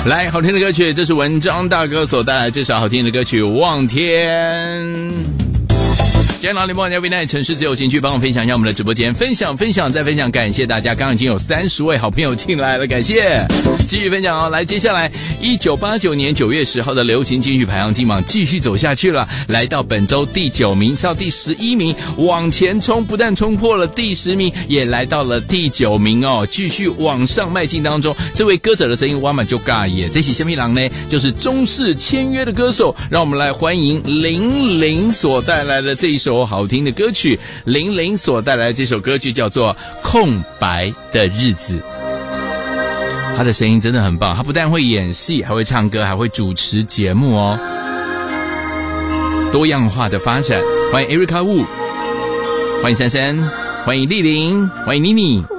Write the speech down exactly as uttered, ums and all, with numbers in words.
来，好听的歌曲，这是文章大哥所带来这首好听的歌曲《望天》。今天老李莫家为那城市自由行去帮我分享一下我们的直播间，分享分享再分享，感谢大家，刚刚已经有三十位好朋友进来了，感谢，继续分享哦。来，接下来一九八九年九月十号的流行金曲排行金榜继续走下去了，来到本周第九名，到第十一名，往前冲，不但冲破了第十名，也来到了第九名哦，继续往上迈进当中。这位歌者的声音哇嘛就尬耶，这起什么郎呢？就是中视签约的歌手，让我们来欢迎零零所带来的这一首好听的歌曲。零零所带来的这首歌曲叫做《空白的日子》。他的声音真的很棒，他不但会演戏，还会唱歌，还会主持节目哦，多样化的发展。欢迎 Erica Wu， 欢迎珊珊，欢迎丽玲，欢迎妮妮。